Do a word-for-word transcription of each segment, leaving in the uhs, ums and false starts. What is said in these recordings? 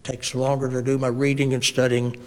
takes longer to do my reading and studying.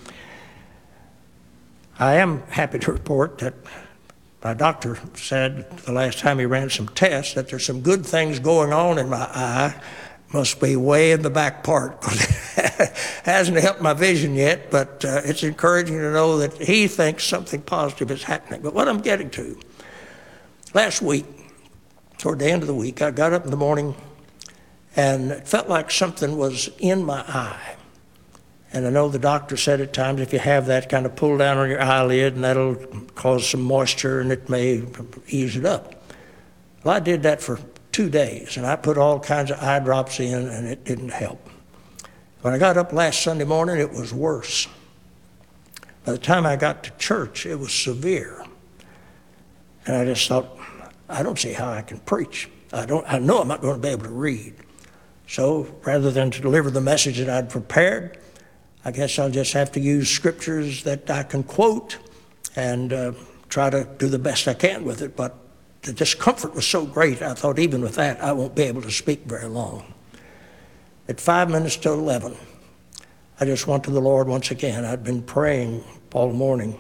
I am happy to report that my doctor said the last time he ran some tests that there's some good things going on in my eye. Must be way in the back part, because it hasn't helped my vision yet, but uh, it's encouraging to know that he thinks something positive is happening. But what I'm getting to, last week, toward the end of the week, I got up in the morning and it felt like something was in my eye. And I know the doctor said at times if you have that, kind of pull down on your eyelid and that'll cause some moisture and it may ease it up. Well, I did that for two days and I put all kinds of eye drops in and it didn't help. When I got up last Sunday morning, it was worse. By the time I got to church, it was severe. And I just thought, I don't see how I can preach. I don't. I know I'm not going to be able to read. So rather than to deliver the message that I'd prepared, I guess I'll just have to use scriptures that I can quote and uh, try to do the best I can with it. But the discomfort was so great, I thought even with that, I won't be able to speak very long. At five minutes to eleven, I just went to the Lord once again. I'd been praying all morning.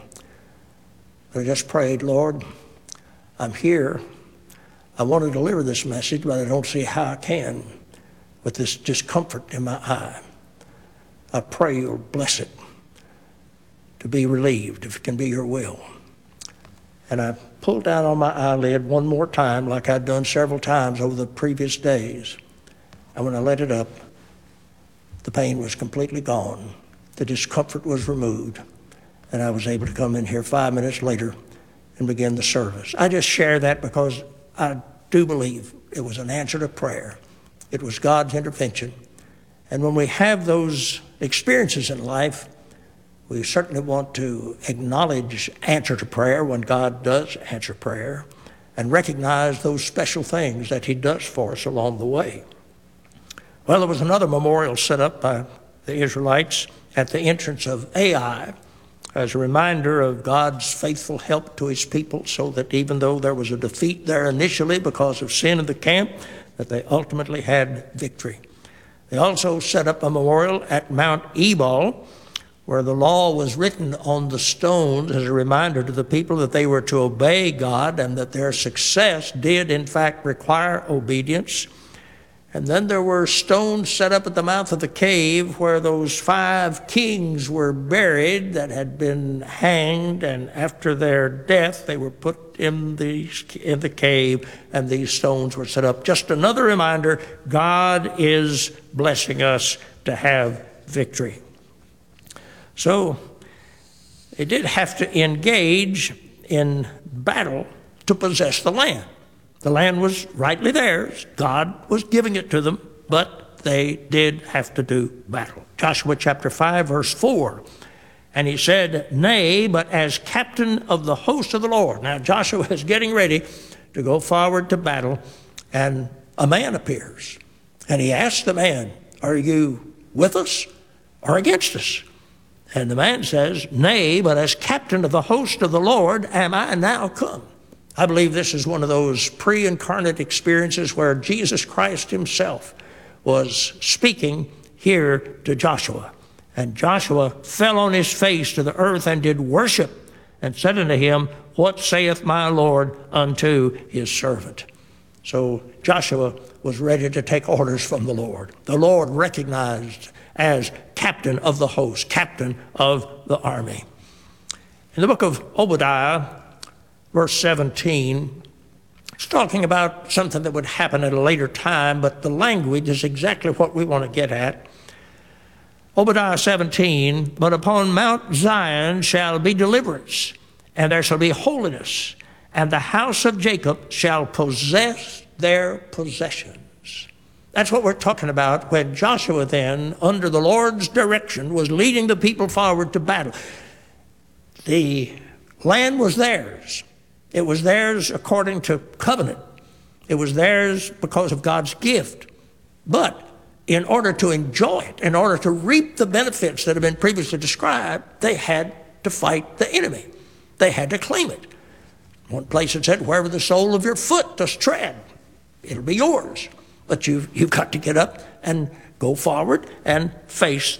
I just prayed, Lord, I'm here. I want to deliver this message, but I don't see how I can with this discomfort in my eye. I pray you'll bless it to be relieved, if it can be your will. And I pulled down on my eyelid one more time, like I'd done several times over the previous days. And when I let it up, the pain was completely gone. The discomfort was removed. And I was able to come in here five minutes later and begin the service. I just share that because I do believe it was an answer to prayer. It was God's intervention. And when we have those experiences in life, we certainly want to acknowledge answer to prayer when God does answer prayer and recognize those special things that he does for us along the way. Well, there was another memorial set up by the Israelites at the entrance of Ai as a reminder of God's faithful help to his people, so that even though there was a defeat there initially because of sin in the camp, that they ultimately had victory. They also set up a memorial at Mount Ebal, where the law was written on the stones as a reminder to the people that they were to obey God and that their success did in fact require obedience. And then there were stones set up at the mouth of the cave where those five kings were buried that had been hanged, and after their death they were put in the, in the cave, and these stones were set up. Just another reminder, God is blessing us to have victory. So they did have to engage in battle to possess the land. The land was rightly theirs. God was giving it to them, but they did have to do battle. Joshua chapter five, verse four. And he said, nay, but as captain of the host of the Lord. Now Joshua is getting ready to go forward to battle, and a man appears. And he asks the man, are you with us or against us? And the man says, nay, but as captain of the host of the Lord am I now come. I believe this is one of those pre-incarnate experiences where Jesus Christ himself was speaking here to Joshua. And Joshua fell on his face to the earth and did worship, and said unto him, what saith my Lord unto his servant? So Joshua was ready to take orders from the Lord. The Lord recognized as captain of the host, captain of the army. In the book of Obadiah, verse seventeen, it's talking about something that would happen at a later time, but the language is exactly what we want to get at. Obadiah seventeen, but upon Mount Zion shall be deliverance, and there shall be holiness, and the house of Jacob shall possess their possessions. That's what we're talking about when Joshua then, under the Lord's direction, was leading the people forward to battle. The land was theirs. It was theirs according to covenant. It was theirs because of God's gift. But in order to enjoy it, in order to reap the benefits that have been previously described, they had to fight the enemy. They had to claim it. One place it said, wherever the sole of your foot does tread, it'll be yours. But you've, you've got to get up and go forward and face